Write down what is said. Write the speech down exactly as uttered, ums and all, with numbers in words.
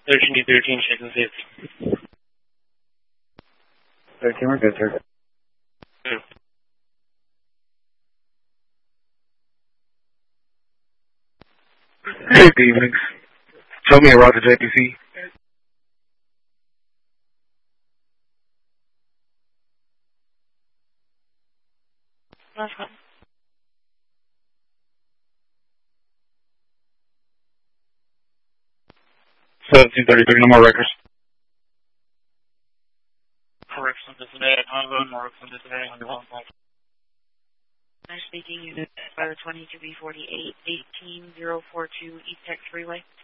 thirteen to thirteen, check and safety. thirteen, we're good, sir. Hmm. Hey, Phoenix. Tell me about the J P C. That's fine. seventeen thirty-three, no more records. Correction to today, ongoing correction to today, under one point. I'm speaking unit five twenty to B forty-eight, eighteen zero four two East Tech Freeway.